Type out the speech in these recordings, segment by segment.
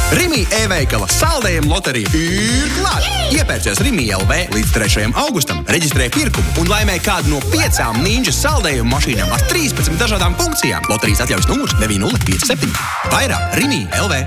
Rimi e-veikala saldējuma loterija ir klāta! Iepērcies Rimi LV līdz 3. augustam, reģistrē pirkumu un laimē kādu no 5 Ninja saldējuma mašīnām ar 13 dažādām funkcijām. Loterijas atļaujas numurs 9057. Vairāk Rimi LV.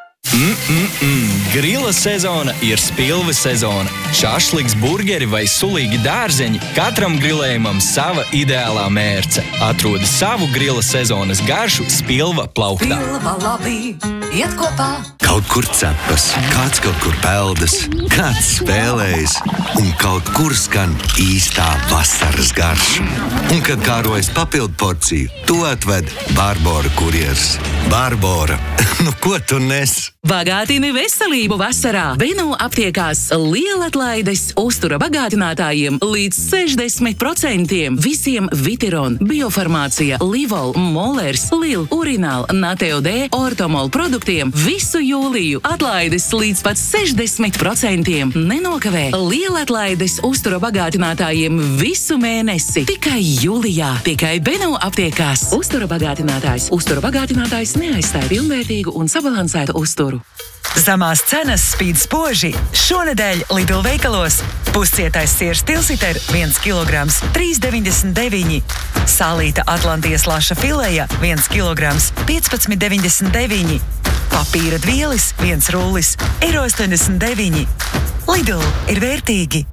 Grila sezona ir spilves sezona. Šašliks, burgeri vai sulīgi dārzeņi – katram grilējumam sava ideālā mērce. Atrodi savu grila sezonas garšu spilva plauktā. Spilva labi, iet kopā. Kaut kur cepas, kāds kaut kur peldas, kāds spēlējas un kaut kur skan īstā vasaras garša. Un, kad kārojas papildu porciju, to atved Barbora kurjers. Barbora, nu ko tu nes? Bagātini veselību vasarā. Benu aptiekās lielatlaides uztura bagātinātājiem līdz 60%. Visiem Vitiron, Biofarmācija, Livol, Molers, Lil, Urinal, Nateo D, Ortomol produktiem visu jūliju atlaides līdz pat 60%. Nenokavē lielatlaides uztura bagātinātājiem visu mēnesi. Tikai jūlijā. Tikai Benu aptiekās. Uztura bagātinātājs. Uztura bagātinātājs neaizstāja pilnvērtīgu un sabalansētu uzturu. Zemās cenas spīd spoži. Šonedēļ Lidl veikalos puscietais siers Tilsiter 1 kg 3,99. Sālīta Atlantijas laša fileja 1 kg 15,99. Papīra dvielis 1 rullis €89. Lidl ir vērtīgi.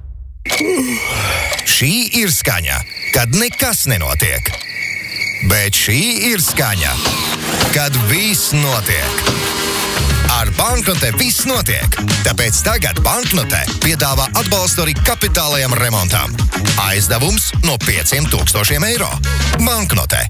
Šī ir skaņa, kad nekas nenotiek. Bet šī ir skaņa, kad viss notiek. Ar Banknote viss notiek, tāpēc tagad Banknote piedāvā atbalstu arī kapitālajam remontam. Aizdevums no 5,000 €. Banknote.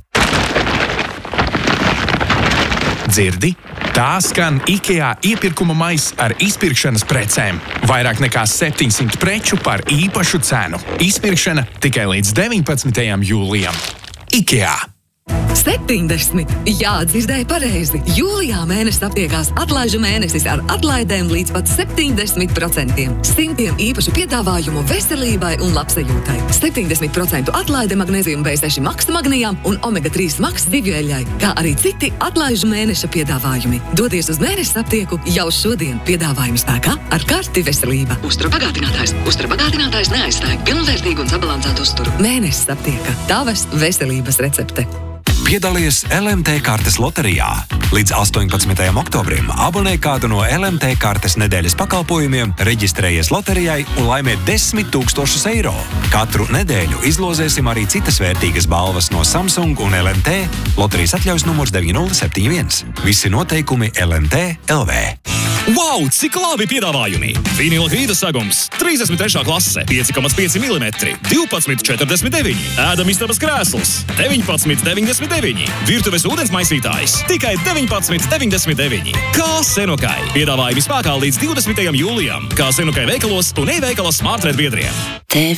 Dzirdi? Tā skan IKEA iepirkuma maiss ar izpirkšanas precēm. Vairāk nekā 700 preču par īpašu cenu. Izpirkšana tikai līdz 19. jūlijam. IKEA. 70. Jā, dzirdēji pareizi. Jūlijā mēnesis aptiekās atlaižu mēnesis ar atlaidēm līdz pat 70%. Simtiem īpašu piedāvājumu veselībai un labsajūtai. 70% atlaide magnēzijum B6 Max magnijām un omega-3 Max zivju kā arī citi atlaižu mēneša piedāvājumi. Dodies uz mēnesis aptieku jau šodien. Piedāvājumi spēkā ar karti veselība. Uztura bagātinātājs. Uztura bagātinātājs neaizstāja pilnvērtīgu un sabalansētu uzturu. Mēnesis aptieka. Tavas veselības recepte. Piedalies LMT kartes loterijā. Līdz 18. oktobrim abonē kādu no LMT kartes nedēļas pakalpojumiem, reģistrējies loterijai un laimē 10 000 €. Katru nedēļu izlozēsim arī citas vērtīgas balvas no Samsung un LMT. Loterijas atļaujas numurs 9071. Visi noteikumi LMT LV. Wow, cik labi piedāvājumi! Vinila grīdas sagums, 33. klase, 5,5 mm, 12,49. Ēdamistabas krēsls, 19,99. Virtuves ūdens maisītājs, tikai 19,99. Kā Senokai. Piedāvājumi spēkā līdz 20. jūlijam. Kā Senokai veikalos un e-veikala Smartred biedriem.